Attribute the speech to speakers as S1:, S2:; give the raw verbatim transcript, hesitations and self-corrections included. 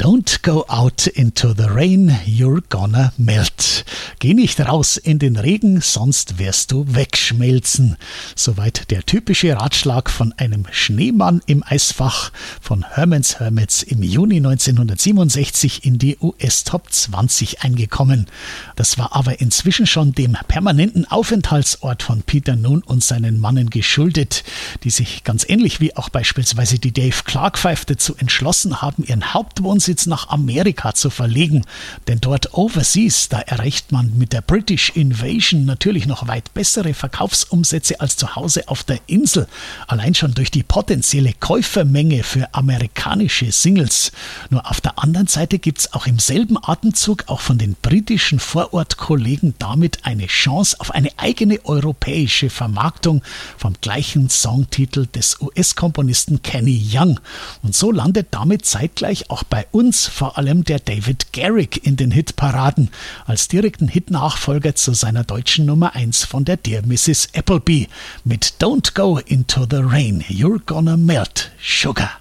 S1: Don't go out into the rain, you're gonna melt. Geh nicht raus in den Regen, sonst wirst du wegschmelzen. Soweit der typische Ratschlag von einem Schneemann im Eisfach von Herman's Hermits im Juni neunzehnhundertsiebenundsechzig in die U S-Top zwanzig eingekommen. Das war aber inzwischen schon dem permanenten Aufenthaltsort von Peter Noone und seinen Mannen geschuldet, die sich ganz ähnlich wie auch beispielsweise die Dave Clark Five dazu entschlossen haben, ihren Hauptwohnsitz nach Amerika zu verlegen. Denn dort overseas, da erreicht man mit der British Invasion natürlich noch weit bessere Verkaufsumsätze als zu Hause auf der Insel. Allein schon durch die potenzielle Käufermenge für amerikanische Singles. Nur auf der anderen Seite gibt es auch im selben Atemzug auch von den britischen Vorortkollegen damit eine Chance auf eine eigene europäische Vermarktung vom gleichen Songtitel des U S-Komponisten Kenny Young. Und so landet damit zeitgleich auch bei uns vor allem der David Garrick in den Hitparaden als direkten Hitnachfolger zu seiner deutschen Nummer eins von der Dear Missus Appleby mit Don't Go Into the Rain, You're Gonna Melt, Sugar.